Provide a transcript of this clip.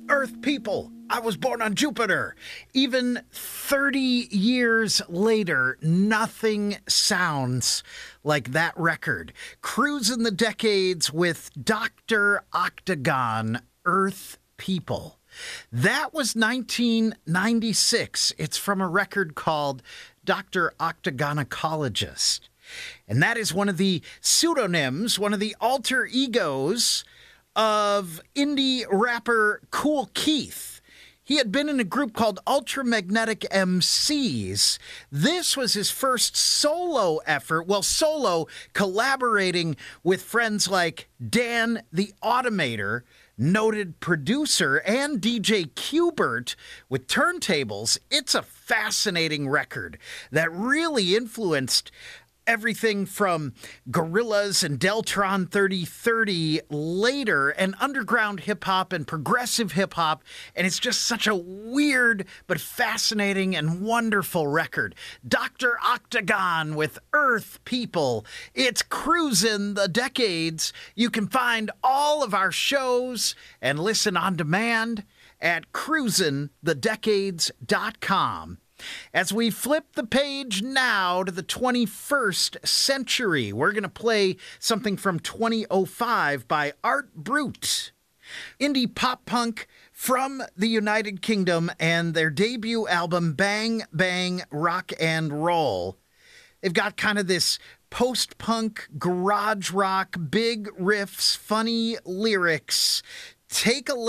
Earth people, I was born on Jupiter. Even 30 years later, nothing sounds like that record. Cruising the Decades with Dr. Octagon, Earth People. That was 1996. It's from a record called Dr. Octagonacologist. And that is one of the pseudonyms, one of the alter egos of indie rapper Kool Keith. He had been in a group called Ultramagnetic MCs. This was his first solo effort, solo collaborating with friends like Dan the Automator, noted producer, and DJ Qbert with turntables. It's a fascinating record that really influenced everything from Gorillaz and Deltron 3030 later, and underground hip-hop and progressive hip-hop, and it's just such a weird but fascinating and wonderful record. Dr. Octagon with Earth People. It's Cruising the Decades. You can find all of our shows and listen on demand at cruisingthedecades.com. As we flip the page now to the 21st century, we're going to play something from 2005 by Art Brut. Indie pop punk from the United Kingdom and their debut album, Bang Bang Rock and Roll. They've got kind of this post-punk, garage rock, big riffs, funny lyrics. Take a